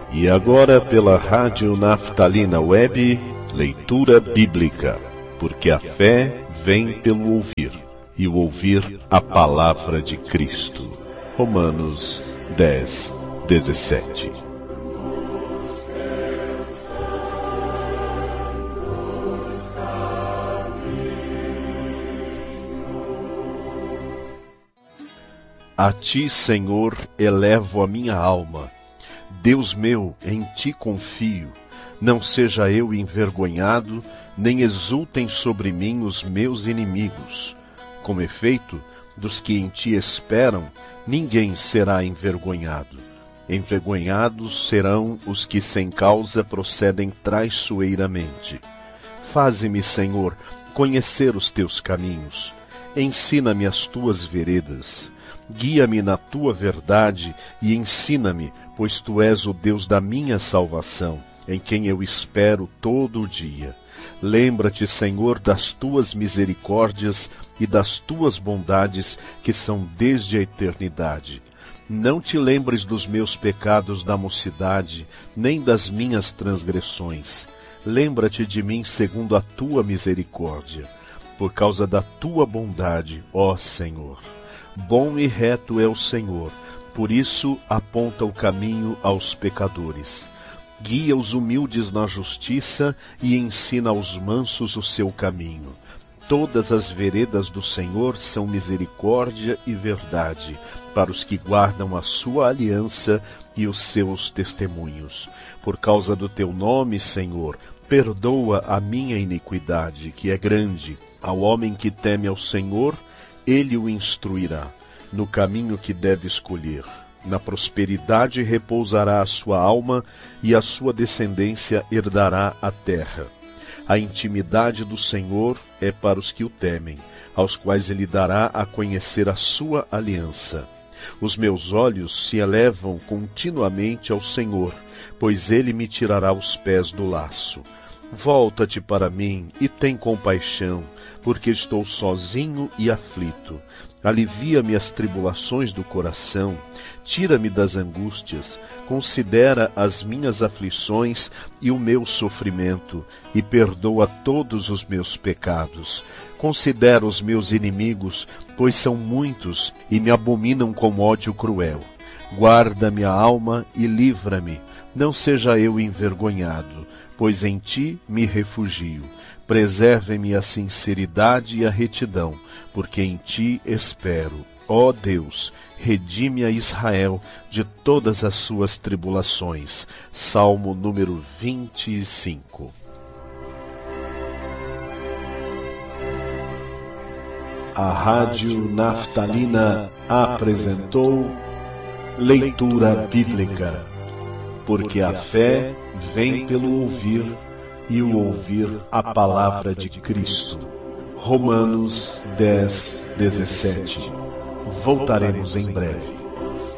E agora pela Rádio Naftalina Web, leitura bíblica, porque a fé vem pelo ouvir, e o ouvir a palavra de Cristo. Romanos 10, 17. A ti, Senhor, elevo a minha alma. Deus meu, em ti confio. Não seja eu envergonhado, nem exultem sobre mim os meus inimigos. Com efeito, dos que em ti esperam, ninguém será envergonhado. Envergonhados serão os que sem causa procedem traiçoeiramente. Faze-me, Senhor, conhecer os teus caminhos. Ensina-me as tuas veredas. Guia-me na tua verdade e ensina-me, pois tu és o Deus da minha salvação, em quem eu espero todo o dia. Lembra-te, Senhor, das tuas misericórdias e das tuas bondades, que são desde a eternidade. Não te lembres dos meus pecados da mocidade, nem das minhas transgressões. Lembra-te de mim segundo a tua misericórdia, por causa da tua bondade, ó Senhor. Bom e reto é o Senhor, por isso aponta o caminho aos pecadores. Guia os humildes na justiça e ensina aos mansos o seu caminho. Todas as veredas do Senhor são misericórdia e verdade, para os que guardam a sua aliança e os seus testemunhos. Por causa do teu nome, Senhor, perdoa a minha iniquidade, que é grande. Ao homem que teme ao Senhor, ele o instruirá no caminho que deve escolher. Na prosperidade repousará a sua alma, e a sua descendência herdará a terra. A intimidade do Senhor é para os que o temem, aos quais ele dará a conhecer a sua aliança. Os meus olhos se elevam continuamente ao Senhor, pois ele me tirará os pés do laço. Volta-te para mim e tem compaixão, porque estou sozinho e aflito. Alivia-me as tribulações do coração, tira-me das angústias, considera as minhas aflições e o meu sofrimento, e perdoa todos os meus pecados. Considera os meus inimigos, pois são muitos e me abominam com ódio cruel. Guarda minha alma e livra-me, não seja eu envergonhado, pois em ti me refugio. Preserve-me a sinceridade e a retidão, porque em ti espero. Ó Deus, redime a Israel de todas as suas tribulações. Salmo número 25. A Rádio Naftalina apresentou Leitura Bíblica, porque a fé vem pelo ouvir, e o ouvir a palavra de Cristo. Romanos 10, 17. Voltaremos em breve.